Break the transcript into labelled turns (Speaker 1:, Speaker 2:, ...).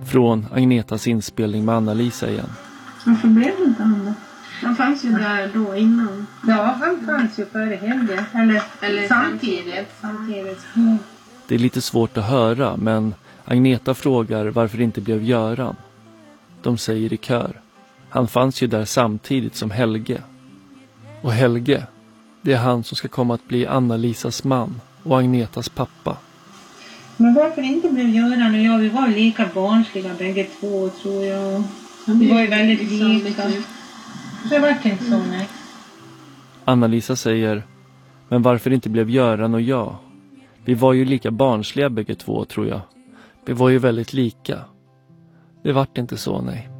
Speaker 1: Från Agnetas inspelning med Anna-Lisa igen.
Speaker 2: Varför blev det inte han då? Han fanns ju där då innan.
Speaker 3: Ja, han fanns ju före Helge. Eller samtidigt.
Speaker 1: Det är lite svårt att höra, men Agneta frågar varför det inte blev Göran. De säger i kör. Han fanns ju där samtidigt som Helge. Och Helge, det är han som ska komma att bli Anna-Lisas man och Agnetas pappa.
Speaker 3: Men varför inte blev Göran och jag? Vi var lika barnsliga bägge två, tror jag. Vi var ju väldigt lika. Det var inte så, nej.
Speaker 1: Anna-Lisa säger, men varför inte blev Göran och jag? Vi var ju lika barnsliga bägge två, tror jag. Vi var ju väldigt lika. Det vart inte så, nej.